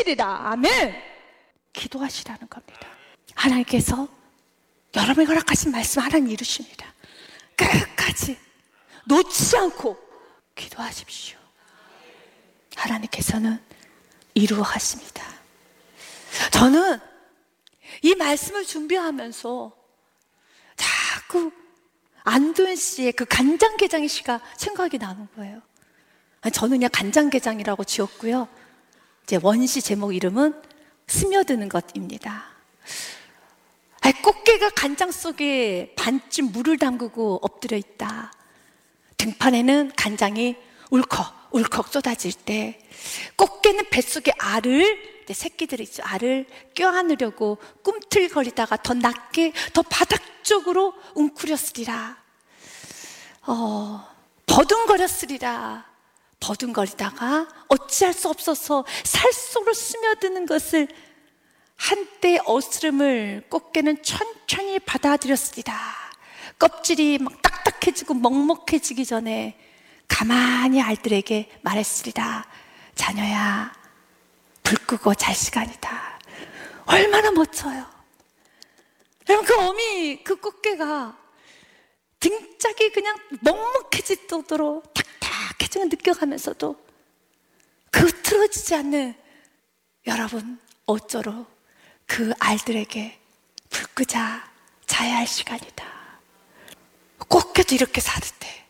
주시리라. 아멘. 기도하시라는 겁니다. 하나님께서 여러분이 허락하신 말씀 하나님 이루십니다. 끝까지 놓지 않고 기도하십시오. 하나님께서는 이루어 가십니다. 저는 이 말씀을 준비하면서 자꾸 안도현 씨의 그 간장게장의 시가 생각이 나는 거예요. 저는 그냥 간장게장이라고 지었고요. 제 원시 제목 이름은 스며드는 것입니다. 꽃게가 간장 속에 반쯤 물을 담그고 엎드려 있다. 등판에는 간장이 울컥울컥 쏟아질 때 꽃게는 뱃속에 알을, 새끼들이 있죠, 알을 껴안으려고 꿈틀거리다가 더 낮게 더 바닥 쪽으로 웅크렸으리라. 버둥거리다가 어찌할 수 없어서 살 속으로 스며드는 것을 한때 어스름을 꽃게는 천천히 받아들였으리라. 껍질이 막 딱딱해지고 먹먹해지기 전에 가만히 알들에게 말했으리라. 자녀야, 불 끄고 잘 시간이다. 얼마나 멋져요. 여러분, 그 어미, 그 꽃게가 등짝이 그냥 먹먹해지도록 탁탁해지는 느껴가면서도 그 틀어지지 않는, 여러분, 어쩌로 그 알들에게 불 끄자, 자야 할 시간이다. 꽃게도 이렇게 사는데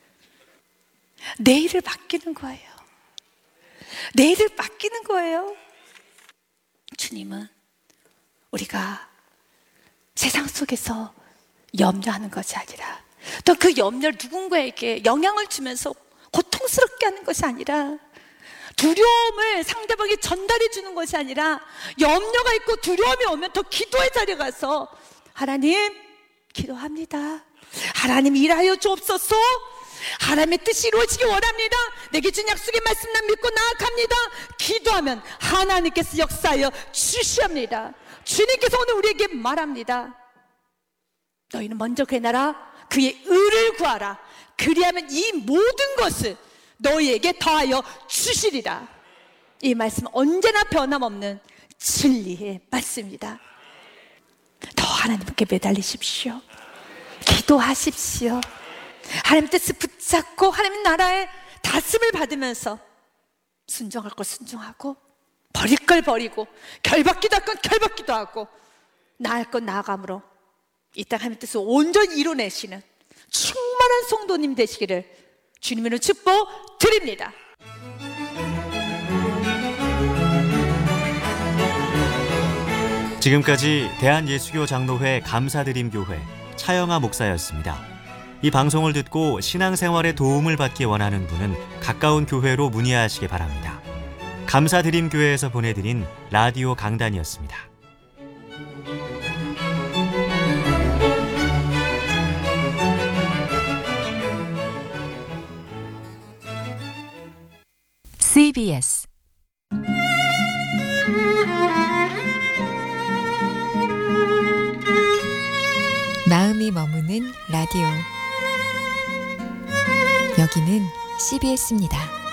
내일을 맡기는 거예요. 내일을 맡기는 거예요. 주님은 우리가 세상 속에서 염려하는 것이 아니라, 또 그 염려를 누군가에게 영향을 주면서 고통스럽게 하는 것이 아니라, 두려움을 상대방에게 전달해 주는 것이 아니라, 염려가 있고 두려움이 오면 더 기도의 자리에 가서 하나님, 기도합니다. 하나님, 일하여 주옵소서. 하나님의 뜻이 이루어지기 원합니다. 내게 준 약속의 말씀 난 믿고 나아갑니다. 기도하면 하나님께서 역사하여 주시옵니다. 주님께서 오늘 우리에게 말합니다. 너희는 먼저 그의 나라, 그의 의를 구하라. 그리하면 이 모든 것을 너희에게 더하여 주시리라. 이 말씀은 언제나 변함없는 진리의 말씀입니다. 더 하나님께 매달리십시오. 기도하십시오. 하나님 뜻을 붙잡고 하나님 나라의 다스림을 받으면서 순종할 것 순종하고, 버릴 걸 버리고, 결받기도 할 건 결받기도 하고, 나을 건 나아감으로 이 땅 하나님 뜻을 온전히 이뤄내시는 충만한 성도님 되시기를 주님으로 축복 드립니다. 지금까지 대한예수교 장로회 감사드림교회 차영아 목사였습니다. 이 방송을 듣고 신앙생활에 도움을 받기 원하는 분은 가까운 교회로 문의하시기 바랍니다. 감사드림교회에서 보내드린 라디오 강단이었습니다. CBS 마음이 머무는 라디오. 여기는 CBS입니다.